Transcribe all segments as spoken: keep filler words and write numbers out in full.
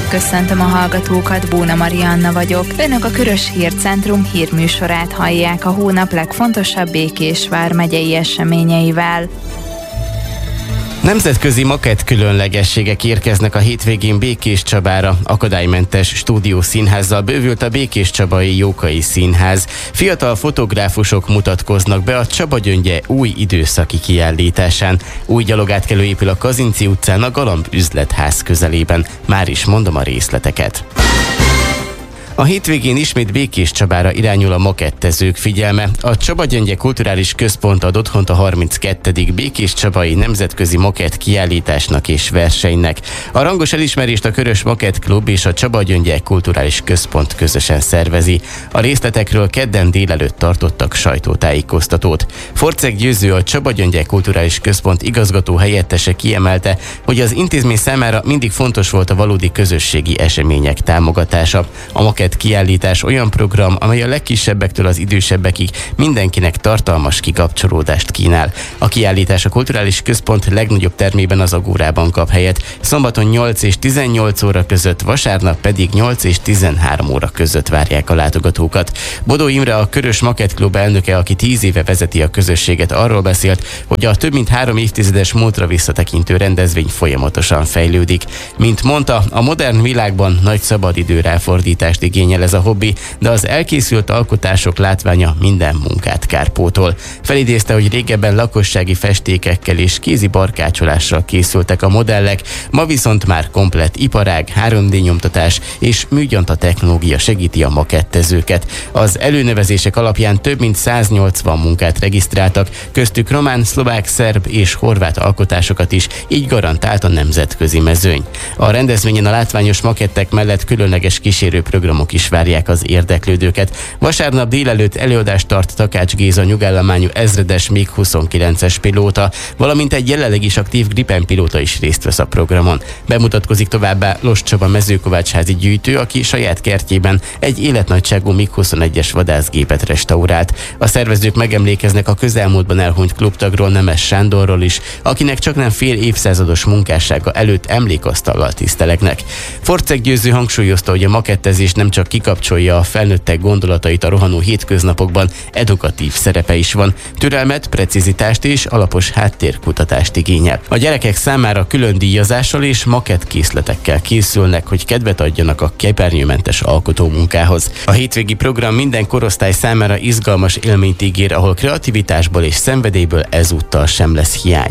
Köszöntöm a hallgatókat, Bóna Marianna vagyok. Önök a Körös Hírcentrum hírműsorát hallják a hónap legfontosabb Békés vármegyei eseményeivel. Nemzetközi makett különlegességek érkeznek a hétvégén Békéscsabára. Akadálymentes stúdiószínházzal bővült a békéscsabai Jókai Színház. Fiatal fotográfusok mutatkoznak be a Csaba Gyöngye új időszaki kiállításán. Új gyalogátkelő épül a Kazinczy utcán a Galamb üzletház közelében. Már is mondom a részleteket. A hétvégén ismét Békéscsabára irányul a makettezők figyelme. A Csaba Gyöngye Kulturális Központ ad otthont a harminckettedik Békéscsabai Nemzetközi Makett kiállításnak és versenynek. A rangos elismerést a Körös Makett Klub és a Csaba Gyöngye Kulturális Központ közösen szervezi. A részletekről kedden délelőtt tartottak sajtótájékoztatót. Forczeg Győző, a Csaba Gyöngye Kulturális Központ igazgató helyettese kiemelte, hogy az intézmény számára mindig fontos volt a valódi közösségi események támogatása. A makett kiállítás olyan program, amely a legkisebbektől az idősebbekig mindenkinek tartalmas kikapcsolódást kínál. A kiállítás a Kulturális Központ legnagyobb termében, az Agórában kap helyet, szombaton nyolc és tizennyolc óra között, vasárnap pedig nyolc és tizenhárom óra között várják a látogatókat. Bodó Imre, a Körös Makett Klub elnöke, aki tíz éve vezeti a közösséget, arról beszélt, hogy a több mint három évtizedes múltra visszatekintő rendezvény folyamatosan fejlődik. Mint mondta, a modern világban nagy szabadidő ráfordítást igényel ez a hobbi, de az elkészült alkotások látványa minden munkát kárpótol. Felidézte, hogy régebben lakossági festékekkel és kézi barkácsolással készültek a modellek, ma viszont már komplett iparág, három dé nyomtatás és műgyanta technológia segíti a makettezőket. Az előnevezések alapján több mint száznyolcvan munkát regisztráltak, köztük román, szlovák, szerb és horvát alkotásokat is, így garantált a nemzetközi mezőny. A rendezvényen a látványos makettek mellett különleges kísérő programok is várják az érdeklődőket. Vasárnap délelőtt előadást tart Takács Géza nyugállományú ezredes mig huszonkilences pilóta, valamint egy jelenleg is aktív Gripen pilóta is részt vesz a programon. Bemutatkozik továbbá Los Csaba mezőkovácsházi gyűjtő, aki saját kertjében egy életnagyságú mig huszonegyes vadászgépet restaurált. A szervezők megemlékeznek a közelmúltban elhunyt klubtagról, Nemes Sándorról is, akinek csaknem fél évszázados munkássága előtt emlékasztallal tisztelegnek. Forczeg Győző hangsúlyozta, hogy a makettezés nem csak kikapcsolja a felnőttek gondolatait a rohanó hétköznapokban, edukatív szerepe is van. Türelmet, precizitást és alapos háttérkutatást igényel. A gyerekek számára külön díjazással és makettkészletekkel készülnek, hogy kedvet adjanak a képernyőmentes alkotómunkához. A hétvégi program minden korosztály számára izgalmas élményt ígér, ahol kreativitásból és szenvedélyből ezúttal sem lesz hiány.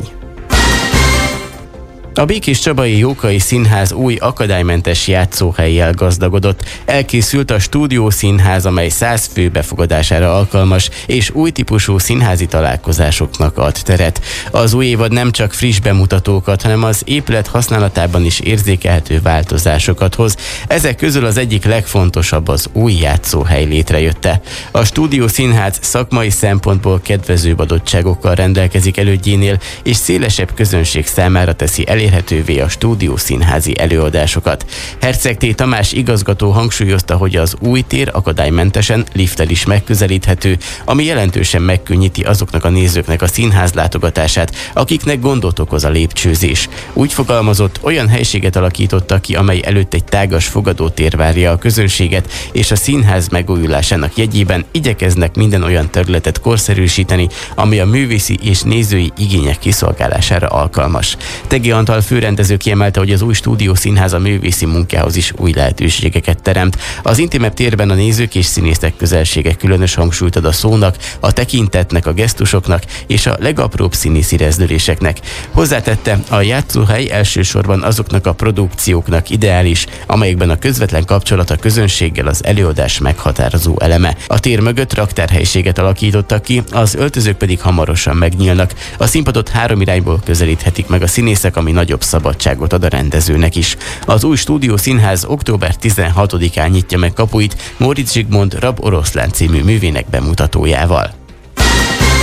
A Békéscsabai Jókai Színház új akadálymentes játszóhellyel gazdagodott. Elkészült a stúdiószínház, amely száz fő befogadására alkalmas, és új típusú színházi találkozásoknak ad teret. Az új évad nem csak friss bemutatókat, hanem az épület használatában is érzékelhető változásokat hoz. Ezek közül az egyik legfontosabb az új játszóhely létrejötte. A stúdiószínház szakmai szempontból kedvezőbb adottságokkal rendelkezik elődjénél, és szélesebb közönség számára teszi elérhetővé elérhetővé a stúdiószínházi előadásokat. Herceg T. Tamás igazgató hangsúlyozta, hogy az új tér akadálymentesen, lifttel is megközelíthető, ami jelentősen megkönnyíti azoknak a nézőknek a színház látogatását, akiknek gondot okoz a lépcsőzés. Úgy fogalmazott, olyan helységet alakítottak ki, amely előtt egy tágas fogadótér várja a közönséget, és a színház megújulásának jegyében igyekeznek minden olyan területet korszerűsíteni, ami a művészi és nézői igények kiszolgálására alkalmas. Tegi Antal főrendező kiemelte, hogy az új stúdiószínház a művészi munkához is új lehetőségeket teremt. Az intimebb térben a nézők és színészek közelsége különös hangsúlyt ad a szónak, a tekintetnek, a gesztusoknak és a legapróbb színészi rezdüléseknek. Hozzátette, a játszóhely elsősorban azoknak a produkcióknak ideális, amelyekben a közvetlen kapcsolat a közönséggel az előadás meghatározó eleme. A tér mögött raktárhelyiséget alakítottak ki, az öltözők pedig hamarosan megnyílnak. A színpadot három irányból közelíthetik meg a színészek, ami nagyobb szabadságot ad a rendezőnek is. Az új stúdiószínház október tizenhatodikán nyitja meg kapuit Móricz Zsigmond Rab oroszlán című művének bemutatójával.